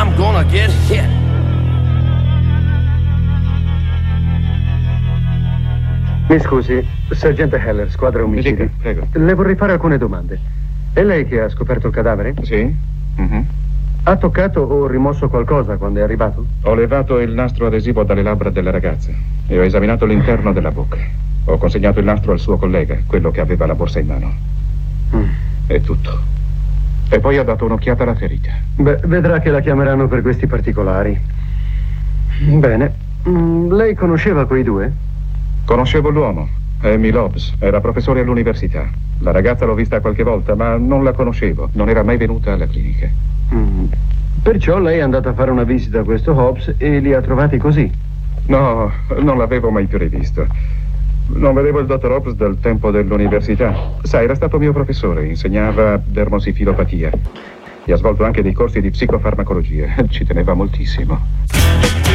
I'm gonna get hit. Mi scusi, sergente Heller, squadra omicidi. Dica, prego. Le vorrei fare alcune domande. È lei che ha scoperto il cadavere? Sì? Mhm. Ha toccato o rimosso qualcosa quando è arrivato? Ho levato il nastro adesivo dalle labbra della ragazza e ho esaminato l'interno della bocca. Ho consegnato il nastro al suo collega, quello che aveva la borsa in mano. È tutto. E poi ho dato un'occhiata alla ferita. Beh, vedrà che la chiameranno per questi particolari. Bene. Lei conosceva quei due? Conoscevo l'uomo, Amy Lobbs, era professore all'università. La ragazza l'ho vista qualche volta, ma non la conoscevo. Non era mai venuta alla clinica. Perciò lei è andata a fare una visita a questo Hobbs e li ha trovati così? No, non l'avevo mai più rivisto. Non vedevo il dottor Hobbs dal tempo dell'università. Sai, era stato mio professore, insegnava dermosifilopatia e ha svolto anche dei corsi di psicofarmacologia. Ci teneva moltissimo.